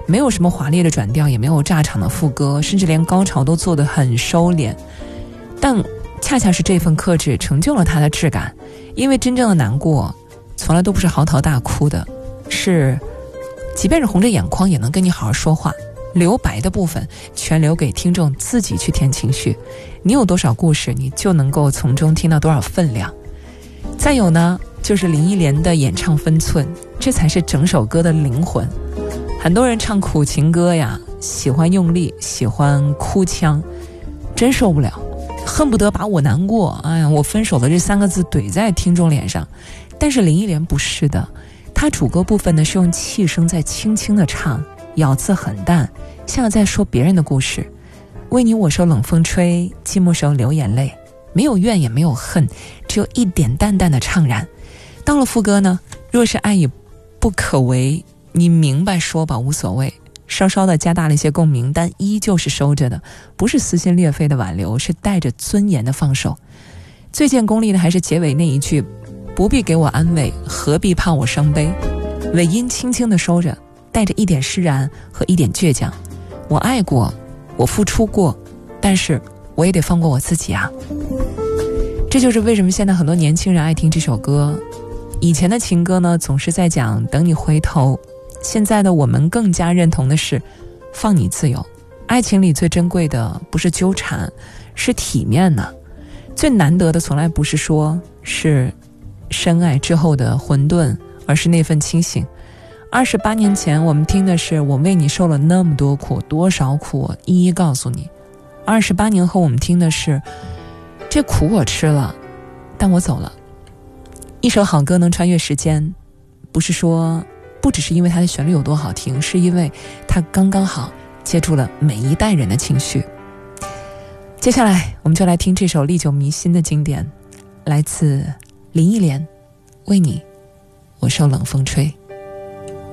没有什么华丽的转调，也没有炸场的副歌，甚至连高潮都做得很收敛，但恰恰是这份克制成就了它的质感。因为真正的难过从来都不是嚎啕大哭的，是即便是红着眼眶也能跟你好好说话，留白的部分全留给听众自己去填情绪。你有多少故事，你就能够从中听到多少分量。再有呢，就是林忆莲的演唱分寸，这才是整首歌的灵魂。很多人唱苦情歌呀，喜欢用力，喜欢哭腔，真受不了，恨不得把我难过，我分手了这3个字怼在听众脸上。但是林忆莲不是的，她主歌部分呢是用气声在轻轻的唱，咬字很淡，像在说别人的故事。为你我受冷风吹，寂寞时候流眼泪，没有怨也没有恨，只有一点淡淡的怅然。到了副歌呢，若是爱已不可为，你明白说吧无所谓，稍稍的加大了一些共鸣，但依旧是收着的，不是撕心裂肺的挽留，是带着尊严的放手。最见功力的还是结尾那一句，不必给我安慰，何必怕我伤悲。尾音轻轻的收着，带着一点释然和一点倔强。我爱过，我付出过，但是我也得放过我自己啊。这就是为什么现在很多年轻人爱听这首歌。以前的情歌呢，总是在讲等你回头，现在的我们更加认同的是放你自由。爱情里最珍贵的不是纠缠，是体面呢。最难得的从来不是说是深爱之后的混沌，而是那份清醒。28年前我们听的是我为你受了那么多苦，多少苦我一一告诉你。28年后我们听的是这苦我吃了，但我走了。一首好歌能穿越时间，不只是因为它的旋律有多好听，是因为它刚刚好接住了每一代人的情绪。接下来我们就来听这首历久弥新的经典，来自林忆莲，为你我受冷风吹。